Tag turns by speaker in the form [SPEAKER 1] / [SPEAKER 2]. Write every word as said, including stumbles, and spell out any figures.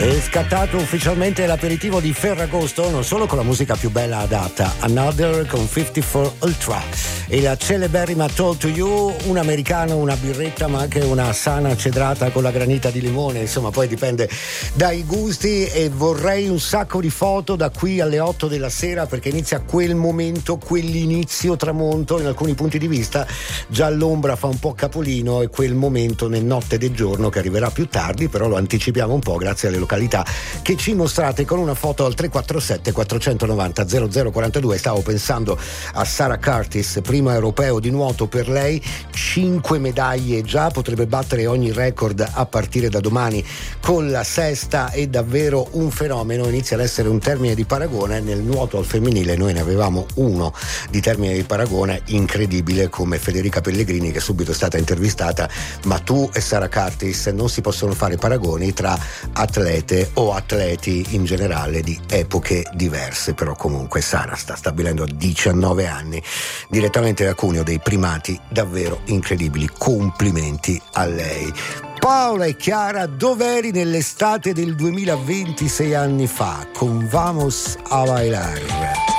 [SPEAKER 1] È scattato ufficialmente l'aperitivo di Ferragosto, non solo con la musica più bella adatta, Another con cinquantaquattro Ultra e la celeberrima Told to You, un americano, una birretta ma anche una sana cedrata con la granita di limone, insomma poi dipende dai gusti. E vorrei un sacco di foto da qui alle otto della sera, perché inizia quel momento, quell'inizio tramonto in alcuni punti di vista, già l'ombra fa un po' capolino, e quel momento nel notte del giorno che arriverà più tardi, però lo anticipiamo un po' grazie alle località che ci mostrate con una foto al tre quattro sette quattrocentonovanta zero zero quarantadue. Stavo pensando a Sara Curtis, primo europeo di nuoto per lei, cinque medaglie già, potrebbe battere ogni record a partire da domani con la sesta. È davvero un fenomeno, inizia ad essere un termine di paragone. Nel nuoto al femminile noi ne avevamo uno di termine di paragone incredibile come Federica Pellegrini, che subito è stata intervistata, ma tu e Sara Curtis non si possono fare paragoni tra atlete o atleti in generale di epoche diverse. Però comunque Sara sta stabilendo a diciannove anni direttamente da Cuneo dei primati davvero incredibili, complimenti a lei. Paola e Chiara, dov'eri nell'estate del duemilaventi, sei anni fa, con Vamos a bailar.